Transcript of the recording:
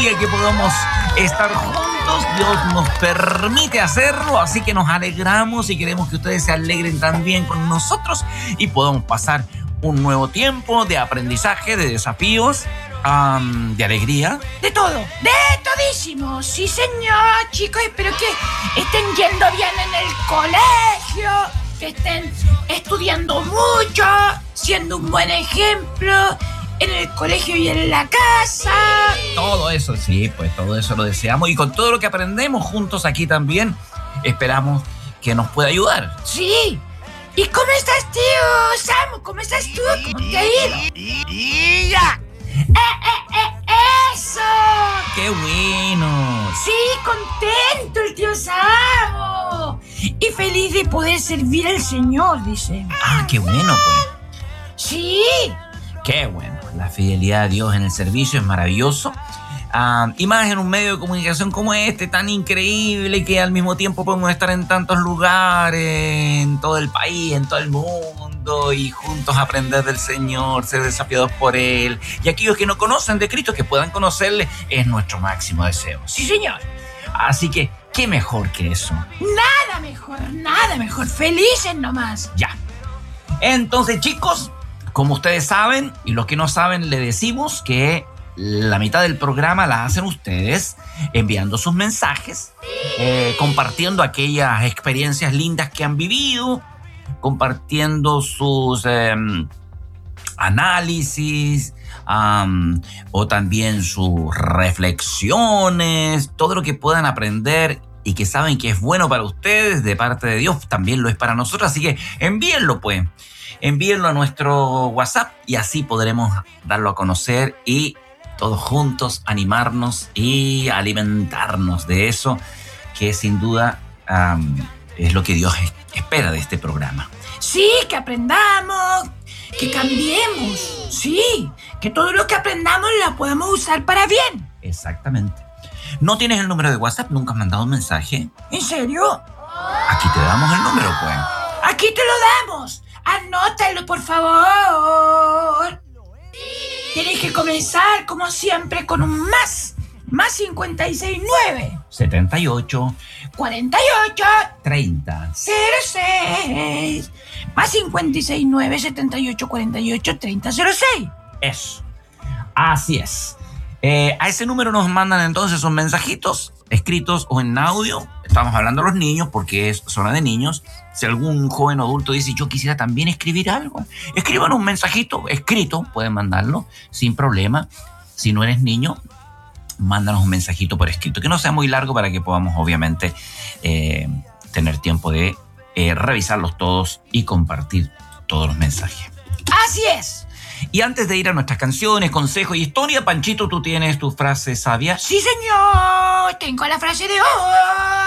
día que podamos estar juntos. Dios nos permite hacerlo, así que nos alegramos y queremos que ustedes se alegren también con nosotros y podamos pasar un nuevo tiempo de aprendizaje, de desafíos, de alegría, de todo. De todísimo, sí señor, chicos. Espero que estén yendo bien en el colegio, que estén estudiando mucho, siendo un buen ejemplo en el colegio y en la casa. Todo eso, sí, pues todo eso lo deseamos. Y con todo lo que aprendemos juntos aquí también, esperamos que nos pueda ayudar. Sí. ¿Y cómo estás, tío Samu? ¿Cómo estás tú? ¿Cómo te ha ido? Y ya. ¡Eso! ¡Qué bueno! Sí, contento el tío Samu. Y feliz de poder servir al Señor, dice. Ah, qué bueno, pues. Sí. Qué bueno. La fidelidad a Dios en el servicio es maravilloso. Y más en un medio de comunicación como este, tan increíble, que al mismo tiempo podemos estar en tantos lugares, en todo el país, en todo el mundo, y juntos aprender del Señor, ser desafiados por Él. Y aquellos que no conocen de Cristo, que puedan conocerle, es nuestro máximo deseo. Sí, señor. Así que, ¿qué mejor que eso? Nada mejor. Felices nomás. Ya. Entonces, chicos, como ustedes saben, y los que no saben, le decimos que la mitad del programa la hacen ustedes, enviando sus mensajes, compartiendo aquellas experiencias lindas que han vivido, compartiendo sus análisis, o también sus reflexiones, todo lo que puedan aprender y que saben que es bueno para ustedes de parte de Dios, también lo es para nosotros. Así que envíenlo, pues. Envíenlo a nuestro WhatsApp y así podremos darlo a conocer y todos juntos animarnos y alimentarnos de eso que sin duda es lo que Dios espera de este programa. Sí, que aprendamos, que cambiemos, sí, que todo lo que aprendamos lo podemos usar para bien. Exactamente. ¿No tienes el número de WhatsApp? ¿Nunca has mandado un mensaje? ¿En serio? Aquí te damos el número, pues. Aquí te lo damos. Anótalo, por favor. Tienes que comenzar, como siempre, con un más. Más 569 78 48 30 06. Más 569 78 48 30 06. Eso. Así es. A ese número nos mandan entonces esos mensajitos escritos o en audio. Estamos hablando de los niños porque es zona de niños. Si algún joven o adulto dice yo quisiera también escribir algo, escriban un mensajito escrito, pueden mandarlo sin problema. Si no eres niño, mándanos un mensajito por escrito, que no sea muy largo para que podamos obviamente tener tiempo de revisarlos todos y compartir todos los mensajes. Así es. Y antes de ir a nuestras canciones, consejos y historia, Panchito, ¿tú tienes tu frase sabia? Sí, señor. Tengo la frase de hoy.